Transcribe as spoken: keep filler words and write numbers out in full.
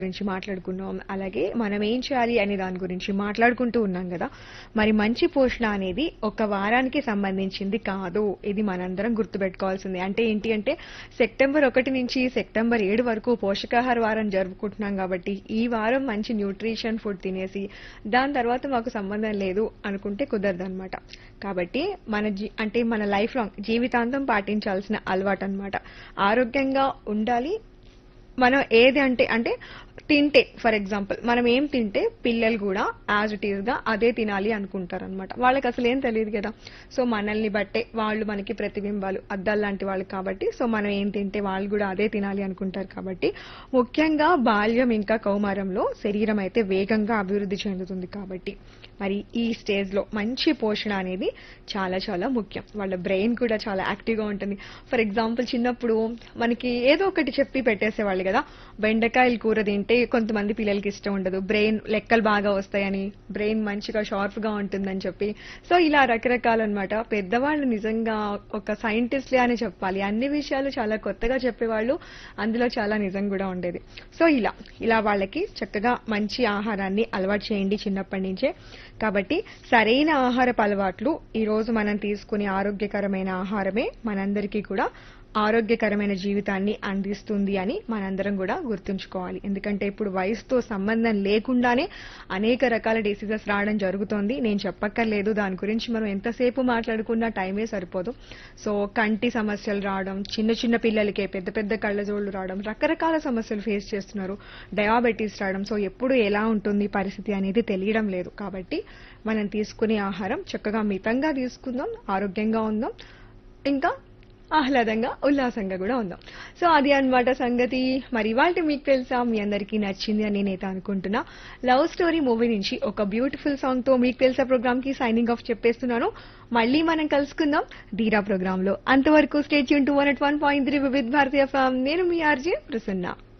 గురించి మాట్లాడుకున్నాం. అలాగే మనం ఏం చేయాలి అనే దాని గురించి మాట్లాడుకుంటూ ఉన్నాం గదా! మరి మంచి పోషణ అనేది ఒక వారానికి సంబంధించింది కాదు. ఇది మనందరం గుర్తుపెట్టుకోవాల్సిందే. అంటే ఏంటి అంటే సెప్టెంబర్ ఒకటి నుంచి సెప్టెంబర్ ఏడు వరకు పోషకాహార వారం జరుపుకుంటున్నాం కాబట్టి ఈ వారం మంచి న్యూట్రిషన్ ఫుడ్ తినేసి దాని తర్వాత మాకు సంబంధం లేదు అనుకుంటే కుదరదనమాట. కాబట్టి మన జీ అంటే మన లైఫ్ లాంగ్ జీవితాంతం పాటించాల్సిన అలవాటనమాట. ఆరోగ్యంగా ఉండాలి. మనం ఏది అంటే అంటే తింటే ఫర్ ఎగ్జాంపుల్ మనం ఏం తింటే పిల్లలు కూడా యాజ్ ఇట్ ఈస్ గా అదే తినాలి అనుకుంటారు అనమాట. వాళ్ళకి అసలు ఏం తెలియదు కదా. సో మనల్ని బట్టే వాళ్ళు మనకి ప్రతిబింబాలు అద్దాలు లాంటి వాళ్ళు కాబట్టి సో మనం ఏం తింటే వాళ్ళు కూడా అదే తినాలి అనుకుంటారు కాబట్టి ముఖ్యంగా బాల్యం ఇంకా కౌమారంలో శరీరం అయితే వేగంగా అభివృద్ధి చెందుతుంది కాబట్టి మరి ఈ స్టేజ్ లో మంచి పోషణ అనేది చాలా చాలా ముఖ్యం. వాళ్ళ బ్రెయిన్ కూడా చాలా యాక్టివ్ గా ఉంటుంది. ఫర్ ఎగ్జాంపుల్ చిన్నప్పుడు మనకి ఏదో ఒకటి చెప్పి పెట్టేసేవాళ్ళు కదా. బెండకాయలు కూర తింటే కొంతమంది పిల్లలకి ఇష్టం ఉండదు. బ్రెయిన్ లెక్కలు బాగా వస్తాయని, బ్రెయిన్ మంచిగా షార్ప్ గా ఉంటుందని చెప్పి సో ఇలా రకరకాలన్నమాట. పెద్దవాళ్ళు నిజంగా ఒక సైంటిస్ట్లే అని చెప్పాలి. అన్ని విషయాలు చాలా కొత్తగా చెప్పేవాళ్ళు. అందులో చాలా నిజం కూడా ఉండేది. సో ఇలా ఇలా వాళ్ళకి చక్కగా మంచి ఆహారాన్ని అలవాటు చేయండి చిన్నప్పటి నుంచే. కాబట్టి సరైన ఆహారపు అలవాట్లు ఈ రోజు మనం తీసుకునే ఆరోగ్యకరమైన ఆహారమే మనందరికీ కూడా ఆరోగ్యకరమైన జీవితాన్ని అందిస్తుంది అని మనందరం కూడా గుర్తుంచుకోవాలి. ఎందుకంటే ఇప్పుడు వయసుతో సంబంధం లేకుండానే అనేక రకాల డిసీజెస్ రావడం జరుగుతోంది. నేను చెప్పక్కర్లేదు, దాని గురించి మనం ఎంతసేపు మాట్లాడుకున్నా టైమే సరిపోదు. సో కంటి సమస్యలు రావడం, చిన్న చిన్న పిల్లలకే పెద్ద పెద్ద కళ్ళజోళ్లు రావడం, రకరకాల సమస్యలు ఫేస్ చేస్తున్నారు. డయాబెటీస్ రావడం. సో ఎప్పుడు ఎలా ఉంటుంది పరిస్థితి అనేది తెలియడం లేదు. కాబట్టి మనం తీసుకునే ఆహారం చక్కగా మితంగా తీసుకుందాం, ఆరోగ్యంగా ఉందాం, ఇంకా ఆహ్లాదంగా ఉల్లాసంగా కూడా ఉందాం. సో అది అన్నమాట సంగతి. మరి ఇవాళ మీకు తెలుసా మీ అందరికీ నచ్చింది అని నేనైతే అనుకుంటున్నా. లవ్ స్టోరీ మూవీ నుంచి ఒక బ్యూటిఫుల్ సాంగ్ తో మీకు తెలుసా ప్రోగ్రామ్ కి సైనింగ్ ఆఫ్ చెప్పేస్తున్నాను. మళ్ళీ మనం కలుసుకుందాం ధీరా ప్రోగ్రామ్ లో. అంతవరకు stay tune to one at one point three వివిధ భారతీయ ఎఫ్ఎం. నేను మీ ఆర్జే ప్రసన్న.